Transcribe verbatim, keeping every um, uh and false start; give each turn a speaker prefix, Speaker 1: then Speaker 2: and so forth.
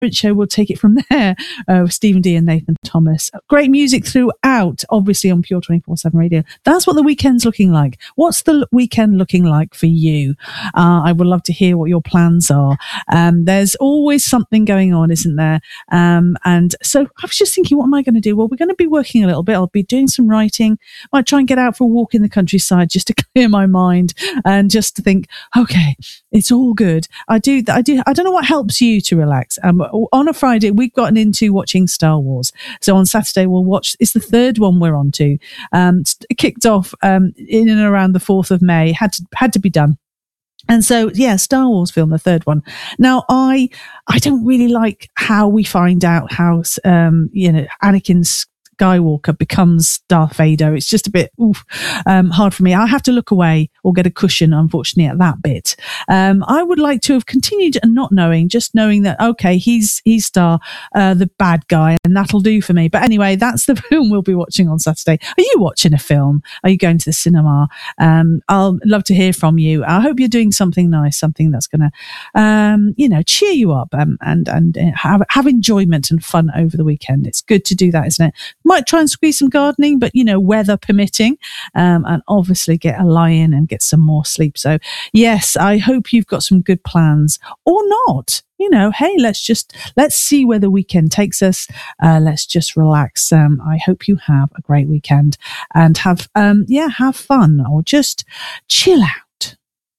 Speaker 1: Show. We'll take it from there uh, with Stephen D and Nathan Thomas. Great music throughout, obviously on Pure twenty-four seven Radio. That's what the weekend's looking like. What's the weekend looking like for you? Uh, I would love to hear what your plans are. Um, there's always something going on, isn't there? Um, and so I was just thinking, what am I going to do? Well, we're going to be working a little bit. I'll be doing some writing. Might try and get out for a walk in the countryside just to clear my mind and just to think, okay, it's all good. I do, I do, I don't know what helps you to relax. Um, on a Friday, we've gotten into watching Star Wars. So on Saturday, we'll watch, it's the third one we're on to. Um, it kicked off um, in and around the fourth of May, had to, had to be done. And so, yeah, Star Wars film, the third one. Now, I I don't really like how we find out how, um, you know, Anakin's Skywalker becomes Darth Vader. It's just a bit oof, um, hard for me. I have to look away or get a cushion, unfortunately, at that bit. Um, I would like to have continued and not knowing, just knowing that, okay, he's he's Star, uh, the bad guy, and that'll do for me. But anyway, that's the film we'll be watching on Saturday. Are you watching a film? Are you going to the cinema? Um, I'll love to hear from you. I hope you're doing something nice, something that's going to, um, you know, cheer you up um, and and have have enjoyment and fun over the weekend. It's good to do that, isn't it? Might try and squeeze some gardening, but you know, weather permitting, um, and obviously get a lie in and get some more sleep. So yes, I hope you've got some good plans or not. You know, hey, let's just, let's see where the weekend takes us. Uh, let's just relax. Um, I hope you have a great weekend and have, um, yeah, have fun or just chill out.